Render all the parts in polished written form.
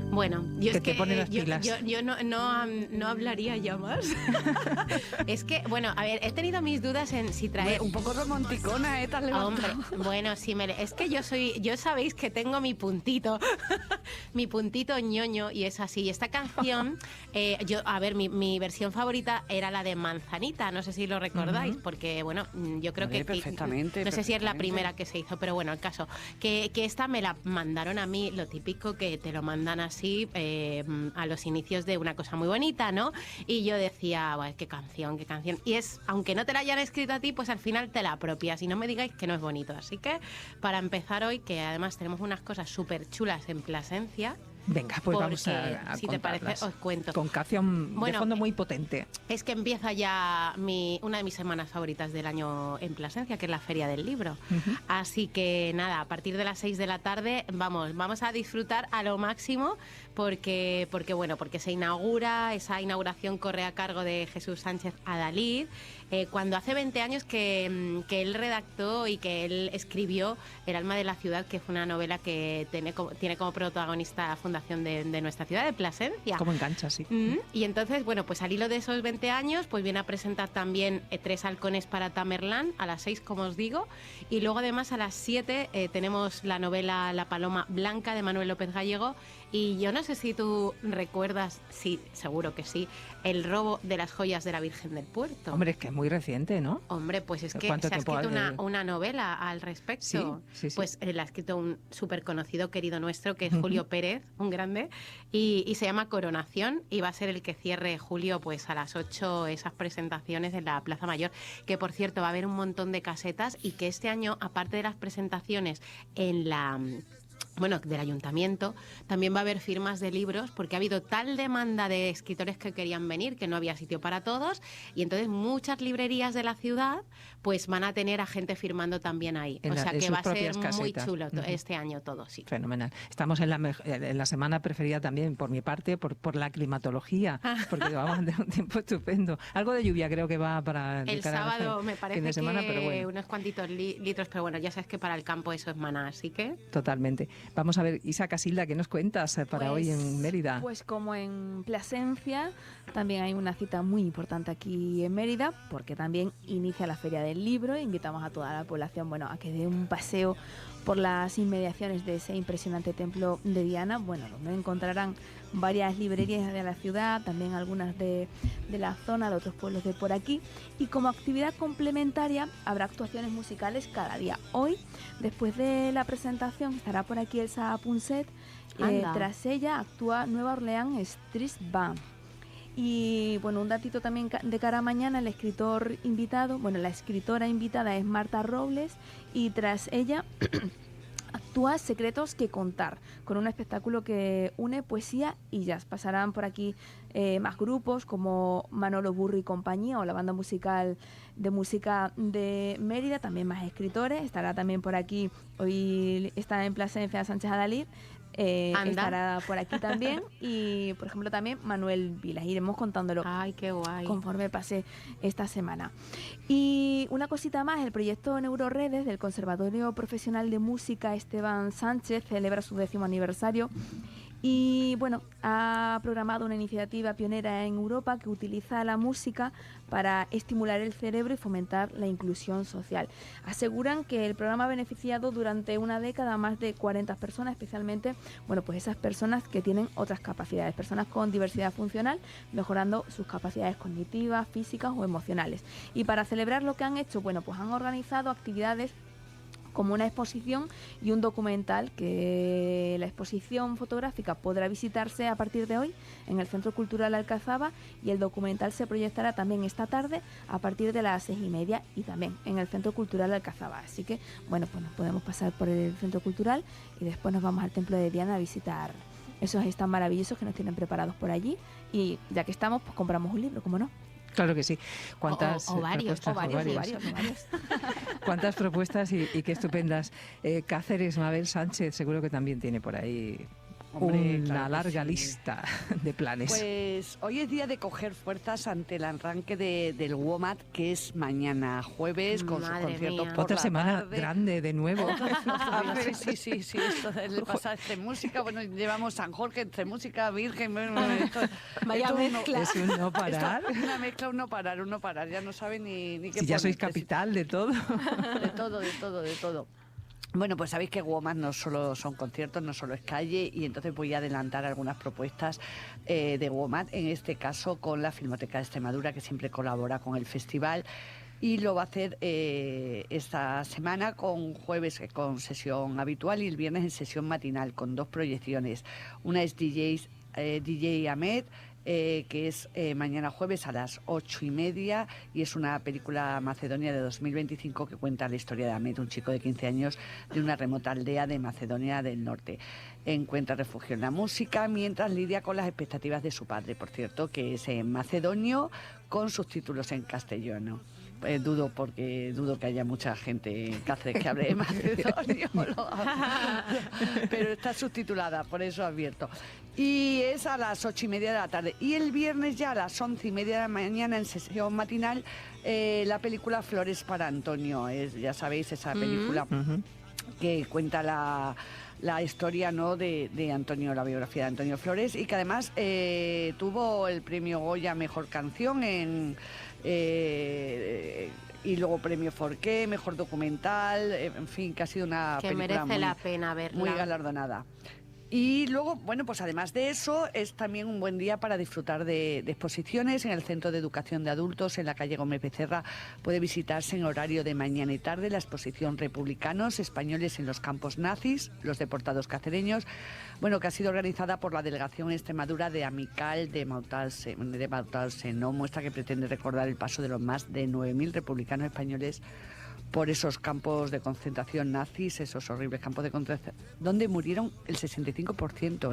Bueno, yo que es te que pone las pilas. yo no hablaría ya más. Es que, bueno, a ver, he tenido mis dudas en si traer... Un poco romanticona, ¿eh? Hombre, bueno, sí, es que yo sabéis que tengo mi puntito ñoño, y es así. Esta canción, mi versión favorita era la de Manzanita, no sé si lo recordáis, porque, bueno, yo creo que... Perfectamente. No sé si es la primera que se hizo, pero bueno, el caso, que esta me la mandaron a mí, lo típico que te lo mandan así a los inicios de una cosa muy bonita, ¿no? Y yo decía, bueno, qué canción. Y es, aunque no te la hayan escrito a ti, pues al final te la apropias y no me digáis que no es bonito. Así que, para empezar hoy, que además tenemos unas cosas súper chulas en Plasencia. Venga, pues vamos a si te parece, os cuento. Con canción de fondo muy potente. Es que empieza ya una de mis semanas favoritas del año en Plasencia, que es la Feria del Libro. Así que nada, a partir de las 6 de la tarde vamos a disfrutar a lo máximo porque se inaugura, esa inauguración corre a cargo de Jesús Sánchez Adalid, cuando hace 20 años que él redactó y que él escribió El alma de la ciudad, que fue una novela que tiene como protagonista la fundación de nuestra ciudad, de Plasencia. Como engancha, sí. Y entonces, bueno, pues al hilo de esos 20 años, pues viene a presentar también 3 halcones para Tamerlán, a las 6, como os digo, y luego además a las 7 tenemos la novela La paloma blanca, de Manuel López Gallego, y yo no sé si tú recuerdas, sí, seguro que sí, El robo de las joyas de la Virgen del Puerto. Hombre, es que es muy reciente, ¿no? Hombre, pues es que se ha escrito una novela al respecto. Sí. Pues la ha escrito un súper conocido, querido nuestro, que es Julio Pérez, un grande, y se llama Coronación, y va a ser el que cierre Julio pues a las 8 esas presentaciones en la Plaza Mayor, que por cierto va a haber un montón de casetas, y que este año, aparte de las presentaciones del ayuntamiento, también va a haber firmas de libros, porque ha habido tal demanda de escritores que querían venir que no había sitio para todos, y entonces muchas librerías de la ciudad pues van a tener a gente firmando también ahí. O sea que va a ser muy chulo este año todo, sí. Fenomenal. Estamos en la semana preferida también, por mi parte, por la climatología, porque vamos a tener un tiempo estupendo. Algo de lluvia creo que va para el sábado, me parece de semana, que pero bueno, unos cuantitos litros, pero bueno, ya sabes que para el campo eso es maná, así que... Totalmente. Vamos a ver, Isa Casilda, ¿qué nos cuentas para hoy en Mérida? Pues como en Plasencia, también hay una cita muy importante aquí en Mérida, porque también inicia la Feria del Libro. Invitamos a toda la población, a que dé un paseo por las inmediaciones de ese impresionante templo de Diana, donde encontrarán varias librerías de la ciudad, también algunas de la zona, de otros pueblos de por aquí, y como actividad complementaria habrá actuaciones musicales cada día. Hoy, después de la presentación, estará por aquí Elsa Punset, tras ella actúa Nueva Orleans Street Band. Y un datito también de cara a mañana, la escritora invitada es Marta Robles, y tras ella actúa Secretos que contar, con un espectáculo que une poesía y jazz. Pasarán por aquí más grupos como Manolo Burri y compañía, o la banda musical de música de Mérida, también más escritores. Estará también por aquí, hoy está en Plasencia Sánchez Adalid, estará por aquí también, y por ejemplo también Manuel Vilas. Iremos contándolo. Ay, qué guay. Conforme pase esta semana. Y una cosita más, el proyecto Neuroredes del Conservatorio Profesional de Música Esteban Sánchez celebra su 10º aniversario. Y ha programado una iniciativa pionera en Europa que utiliza la música para estimular el cerebro y fomentar la inclusión social. Aseguran que el programa ha beneficiado durante una década a más de 40 personas, especialmente pues esas personas que tienen otras capacidades, personas con diversidad funcional, mejorando sus capacidades cognitivas, físicas o emocionales. Y para celebrar lo que han hecho, pues han organizado actividades como una exposición y un documental, que la exposición fotográfica podrá visitarse a partir de hoy en el Centro Cultural Alcazaba, y el documental se proyectará también esta tarde a partir de las 6:30 y también en el Centro Cultural Alcazaba. Así que pues nos podemos pasar por el Centro Cultural y después nos vamos al Templo de Diana a visitar esos stands maravillosos que nos tienen preparados por allí, y ya que estamos, pues compramos un libro, ¿cómo no? Claro que sí. ¿Cuántas varios. Cuántas propuestas y qué estupendas. Cáceres, Mabel Sánchez, seguro que también tiene por ahí Hombre, una claro que larga sí. lista de planes. Pues hoy es día de coger fuerzas ante el arranque del WOMAD, que es mañana jueves, con sus Madre conciertos mía. por Otra la semana tarde. grande de nuevo. Sí, esto le pasa entre música, bueno, llevamos San Jorge, entre música, Virgen, Vaya esto mezcla. Es un no parar. una mezcla, un no parar, ya no sabe ni qué Si ya sois ponerse. capital de todo. De todo. Bueno, pues sabéis que WOMAD no solo son conciertos, no solo es calle, y entonces voy a adelantar algunas propuestas de WOMAD, en este caso con la Filmoteca de Extremadura, que siempre colabora con el festival, y lo va a hacer esta semana, con jueves con sesión habitual y el viernes en sesión matinal, con 2 proyecciones. Una es DJ Ahmed, que es mañana jueves a las 8:30, y es una película macedonia de 2025 que cuenta la historia de Ahmed, un chico de 15 años de una remota aldea de Macedonia del Norte. Encuentra refugio en la música mientras lidia con las expectativas de su padre, por cierto, que es en macedonio con subtítulos en castellano. Dudo que haya mucha gente en Cáceres que hable macedonio, pero está subtitulada, por eso advierto. Y es a las 8:30 de la tarde. Y el viernes ya a las 11:30 de la mañana, en sesión matinal, la película Flores para Antonio. Ya sabéis, esa película que cuenta la historia, ¿no?, de Antonio, la biografía de Antonio Flores, y que además tuvo el premio Goya Mejor Canción y luego premio Forqué, Mejor Documental, en fin, que ha sido una Que película merece la pena verla. muy galardonada. Y luego, bueno, pues además de eso, es también un buen día para disfrutar de exposiciones en el Centro de Educación de Adultos, en la calle Gómez Becerra. Puede visitarse en horario de mañana y tarde la exposición Republicanos Españoles en los Campos Nazis, los deportados cacereños, bueno, que ha sido organizada por la Delegación Extremadura de Amical de Mautalse, ¿no? Muestra que pretende recordar el paso de los más de 9.000 republicanos españoles por esos campos de concentración nazis, esos horribles campos de concentración, donde murieron el 65%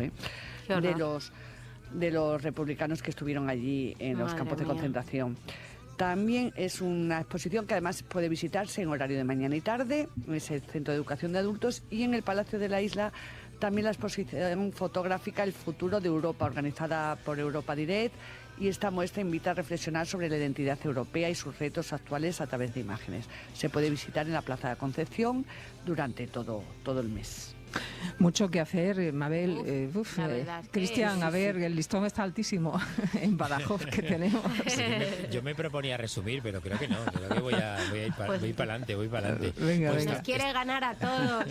de los republicanos que estuvieron allí en los Madre campos de mía. concentración. También es una exposición que además puede visitarse en horario de mañana y tarde, en ese Centro de Educación de Adultos, y en el Palacio de la Isla también la exposición fotográfica El futuro de Europa, organizada por Europa Direct, y esta muestra invita a reflexionar sobre la identidad europea y sus retos actuales a través de imágenes. Se puede visitar en la Plaza de Concepción durante todo el mes. Mucho que hacer, Mabel. La verdad es que Cristian, sí, a ver, el listón está altísimo en Badajoz que tenemos. Yo me proponía resumir, pero creo que no. Creo que voy a ir para adelante, voy para adelante. Venga, Pues venga. Nos quiere ganar a todos.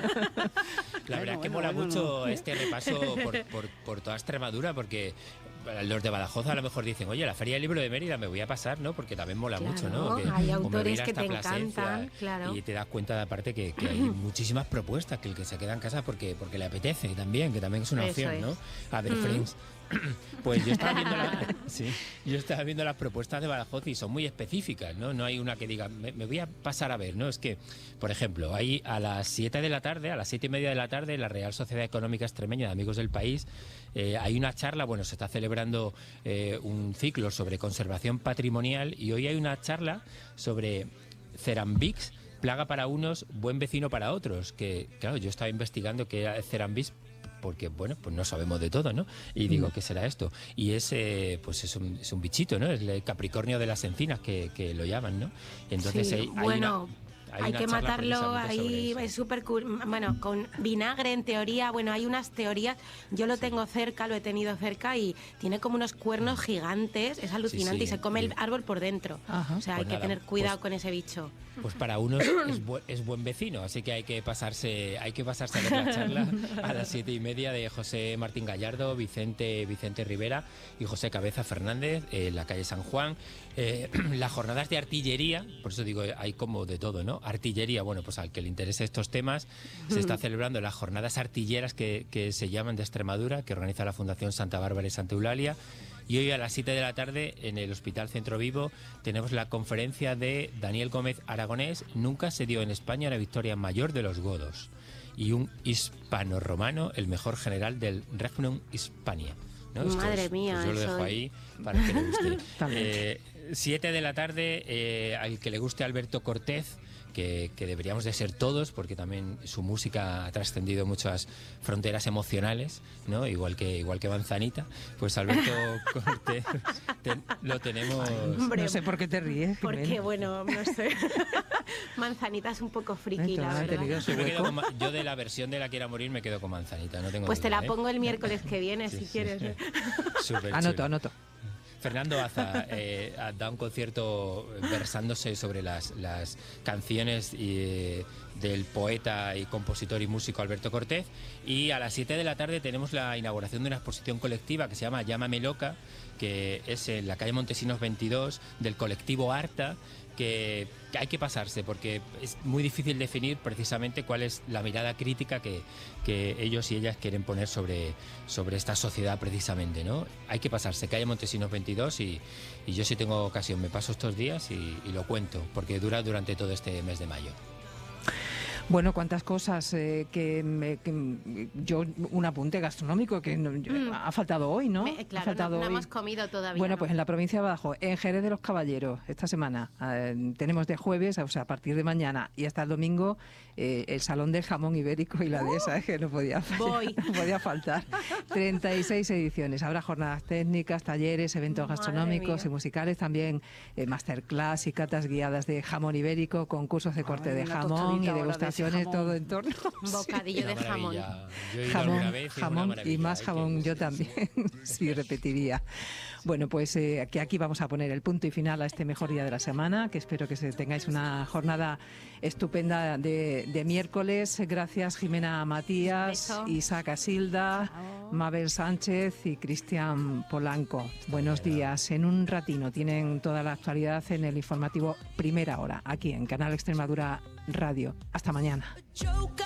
La verdad es que Bueno, mola mucho este repaso por toda Extremadura, porque los de Badajoz a lo mejor dicen, oye, la Feria del Libro de Mérida me voy a pasar, ¿no? Porque también mola Claro, mucho, ¿no? hay o me voy a autores ir que hasta te Plasencia, encantan, claro. Y te das cuenta, de aparte, que hay muchísimas propuestas, que el que se queda en casa porque le apetece también, que también es una Eso opción, es. ¿no? A ver, Friends. Pues yo estaba viendo las propuestas de Badajoz y son muy específicas, ¿no? No hay una que diga, me voy a pasar a ver, ¿no? Es que, por ejemplo, hay a las 7 de la tarde, a las 7:30 de la tarde, en la Real Sociedad Económica Extremeña de Amigos del País, hay una charla, bueno, se está celebrando un ciclo sobre conservación patrimonial, y hoy hay una charla sobre Cerambix, plaga para unos, buen vecino para otros, que, claro, yo estaba investigando qué era Cerambix, porque, bueno, pues no sabemos de todo, ¿no? Y digo, ¿qué será esto? Y es, pues es un bichito, ¿no? Es el Capricornio de las encinas, que lo llaman, ¿no? Entonces Sí, hay bueno, hay hay una que charla matarlo precisamente sobre ahí, eso. es súper bueno, con vinagre en teoría, bueno, hay unas teorías, yo lo tengo cerca, lo he tenido cerca, y tiene como unos cuernos gigantes, es alucinante, sí, y se come el bien. árbol por dentro. Ajá. O sea, Pues hay que nada, tener cuidado pues- con ese bicho. Pues para unos es buen vecino, así que hay que pasarse a ver la charla a las 7:30 de José Martín Gallardo, Vicente Rivera y José Cabeza Fernández, en la calle San Juan. Las jornadas de artillería, por eso digo, hay como de todo, ¿no? Artillería, bueno, pues al que le interese estos temas, se está celebrando las jornadas artilleras que se llaman de Extremadura, que organiza la Fundación Santa Bárbara y Santa Eulalia. Y hoy a las 7 de la tarde, en el Hospital Centro Vivo, tenemos la conferencia de Daniel Gómez Aragonés. Nunca se dio en España la victoria mayor de los godos. Y un hispano-romano, el mejor general del Regnum Hispania, ¿no? Madre mía, pues yo lo dejo eso ahí para que le guste. También. 7 de la tarde, al que le guste Alberto Cortés, que deberíamos de ser todos, porque también su música ha trascendido muchas fronteras emocionales, ¿no? Igual que Manzanita, pues Alberto Cortés lo tenemos... Hombre, no sé por qué te ríes, porque, Jimena. bueno, no sé. Manzanita es un poco friki, la verdad. Yo de la versión de La Quiera Morir me quedo con Manzanita, no tengo Pues te duda, la pongo el miércoles que viene, Sí, si sí. quieres. Súper Anoto. Fernando Aza da un concierto versándose sobre las canciones del poeta y compositor y músico Alberto Cortés, y a las 7 de la tarde tenemos la inauguración de una exposición colectiva que se llama Llámame Loca, que es en la calle Montesinos 22 del colectivo Arta, que hay que pasarse porque es muy difícil definir precisamente cuál es la mirada crítica que ellos y ellas quieren poner sobre esta sociedad precisamente, ¿no? Hay que pasarse, calle Montesinos 22 y yo si tengo ocasión me paso estos días y lo cuento porque dura durante todo este mes de mayo. Bueno, cuántas cosas yo un apunte gastronómico que ha faltado hoy, ¿no? Claro, ha faltado no hoy. hemos comido todavía. Bueno, ¿no? pues en la provincia de Badajoz, en Jerez de los Caballeros, esta semana tenemos de jueves, o sea, a partir de mañana y hasta el domingo, el Salón del Jamón Ibérico y la dehesa, que no podía faltar. 36 ediciones. Habrá jornadas técnicas, talleres, eventos gastronómicos y musicales, también masterclass y catas guiadas de jamón ibérico, concursos de corte de jamón y degustaciones, todo en torno. Bocadillo de jamón. Jamón y más jamón, yo también, sí, repetiría. Bueno, pues aquí vamos a poner el punto y final a este mejor día de la semana, que espero que tengáis una jornada estupenda de miércoles. Gracias, Jimena Matías, Isa Casilda, Mabel Sánchez y Cristian Polanco. Buenos días. En un ratino tienen toda la actualidad en el informativo Primera Hora, aquí en Canal Extremadura Radio. Hasta mañana.